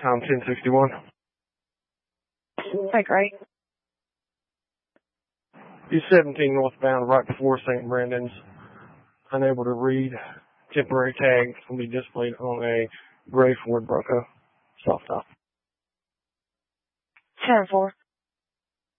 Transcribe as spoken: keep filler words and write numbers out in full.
Time ten sixty-one. Hey, great. He's seventeen northbound right before Saint Brendan's. Unable to read. Temporary tags will be displayed on a gray Ford Bronco. Soft top. ten four.